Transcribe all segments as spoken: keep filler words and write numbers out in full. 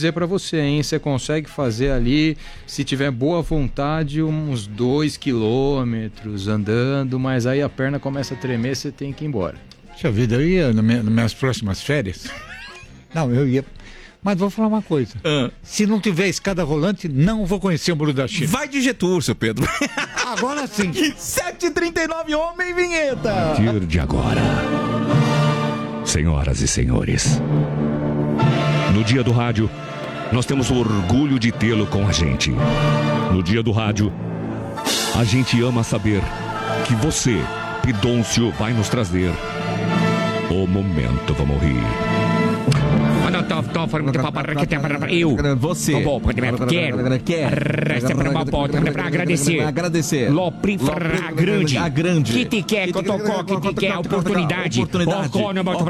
dizer pra você, hein? Você consegue fazer ali, se tiver boa vontade, uns dois quilômetros andando, mas aí a perna começa a tremer, você tem que ir embora. Puxa vida, eu ia nas minhas, nas minhas próximas férias. Não, eu ia... Mas vou falar uma coisa. Ah. Se não tiver escada rolante, não vou conhecer o Muro da China. Vai de Getúlio, seu Pedro. Agora sim. sete e trinta e nove, Homem Vinheta. A partir de agora, senhoras e senhores, no Dia do Rádio, nós temos o orgulho de tê-lo com a gente. No Dia do Rádio, a gente ama saber que você, Pidoncio, vai nos trazer o momento. Vamos rir. Eu, você, quero, quero, pra agradecer, agradecer, Lopri, a grande, a grande, que te quer, que te quer, que te quer, oportunidade, oportunidade, que,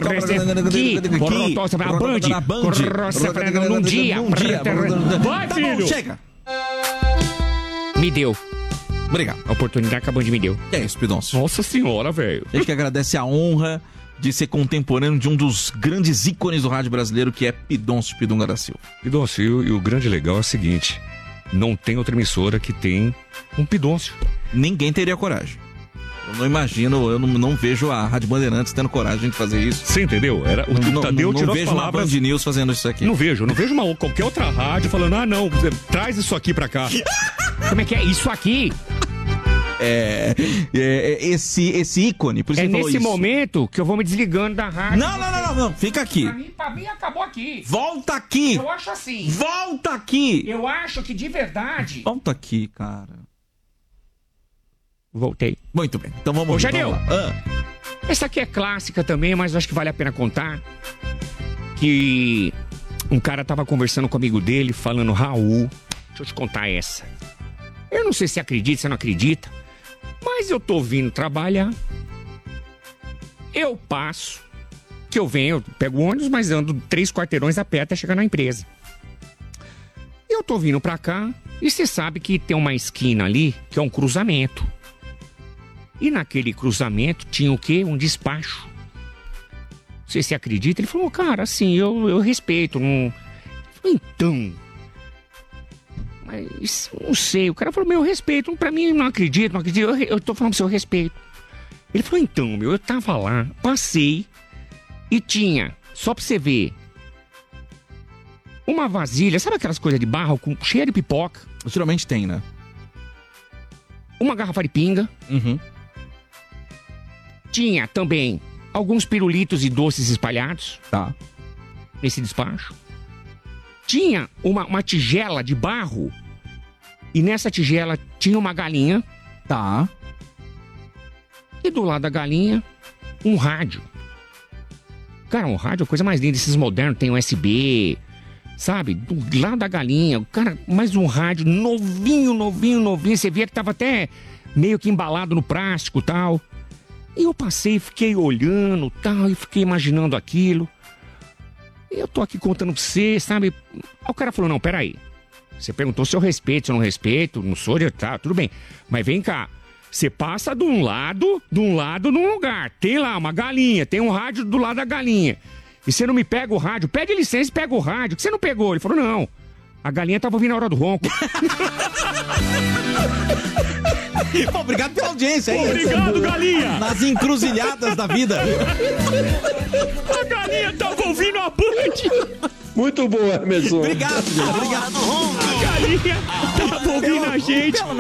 a Band, num dia, vai, filho, chega, me deu. Obrigado. A oportunidade que a Band me deu. Que é isso, Pidoncio? Nossa senhora, velho. A gente que agradece a honra de ser contemporâneo de um dos grandes ícones do rádio brasileiro, que é Pidoncio Pidunga da Silva. Pidoncio, e o grande legal é o seguinte, não tem outra emissora que tem um Pidoncio. Ninguém teria coragem. Eu não imagino, eu não, não vejo a Rádio Bandeirantes tendo coragem de fazer isso. Você entendeu? Era, o não, Tadeu não, tirou não as vejo palavras... uma Band News fazendo isso aqui. Não vejo, não vejo uma, qualquer outra rádio falando, ah não, traz isso aqui pra cá. Como é que é? Isso aqui... É, é, esse, esse ícone, por isso é ele falou nesse isso. momento que eu vou me desligando da rádio. Não, não, não, não, não, fica aqui. Pra mim, pra mim acabou aqui. Volta aqui. Eu acho assim. Volta aqui. Eu acho que de verdade. Volta aqui, cara. Voltei. Muito bem, então vamos... Ô, Jadeu, ah. essa aqui é clássica também, mas eu acho que vale a pena contar. Que um cara tava conversando com um amigo dele, falando, Raul, deixa eu te contar essa. Eu não sei se acredita, se não acredita, mas eu tô vindo trabalhar. Eu passo, que eu venho, eu pego o ônibus, mas ando três quarteirões a pé até chegar na empresa. Eu tô vindo pra cá, e você sabe que tem uma esquina ali, que é um cruzamento. E naquele cruzamento tinha o quê? Um despacho. Não sei se você acredita. Ele falou, cara, assim, eu, eu respeito. Não... Eu falei, então... Mas, não sei. O cara falou, meu, eu respeito. Pra mim, não acredito, não acredito. Eu, eu tô falando pro seu respeito. Ele falou, então, meu, eu tava lá, passei e tinha, só pra você ver, uma vasilha, sabe aquelas coisas de barro com, cheia de pipoca? Geralmente tem, né? Uma garrafa de pinga. Uhum. Tinha também alguns pirulitos e doces espalhados. Tá. Nesse despacho. Tinha uma, uma tigela de barro. E nessa tigela tinha uma galinha. Tá. E do lado da galinha, um rádio. Cara, um rádio é a coisa mais linda. Esses modernos tem U S B, sabe? Do lado da galinha. Cara, mais um rádio novinho, novinho, novinho. Você via que tava até meio que embalado no plástico e tal. E eu passei, fiquei olhando tal, e fiquei imaginando aquilo. Eu tô aqui contando pra você, sabe? Aí o cara falou, não, peraí. Você perguntou se eu respeito, se eu não respeito, não sou de... Tá, tudo bem. Mas vem cá. Você passa de um lado, de um lado num lugar. Tem lá uma galinha, tem um rádio do lado da galinha. E você não me pega o rádio? Pede licença e pega o rádio. Que você não pegou? Ele falou, não. A galinha tava ouvindo a hora do ronco. Bom, obrigado pela audiência, hein? Obrigado, galinha! Nas encruzilhadas da vida. A galinha tava ouvindo a Band. Muito boa, mesmo. Obrigado, obrigado. A galinha tava ouvindo a gente.